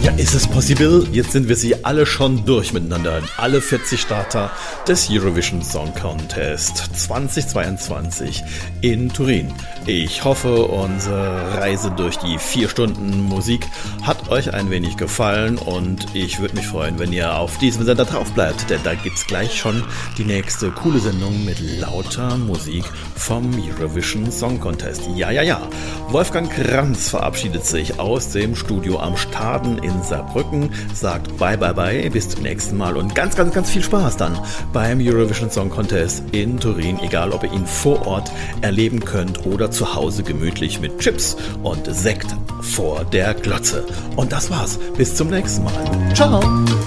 Ja, ist es possible? Jetzt sind wir sie alle schon durch miteinander. Alle 40 Starter des Eurovision Song Contest 2022 in Turin. Ich hoffe, unsere Reise durch die 4 Stunden Musik hat euch ein wenig gefallen und ich würde mich freuen, wenn ihr auf diesem Sender drauf bleibt, denn da gibt's gleich schon die nächste coole Sendung mit lauter Musik vom Eurovision Song Contest. Ja. Wolfgang Kranz verabschiedet sich aus dem Studio am Staden in Saarbrücken, sagt bye, bis zum nächsten Mal und ganz viel Spaß dann beim Eurovision Song Contest in Turin, egal ob ihr ihn vor Ort erleben könnt oder zu Hause gemütlich mit Chips und Sekt vor der Glotze. Und das war's, bis zum nächsten Mal. Ciao!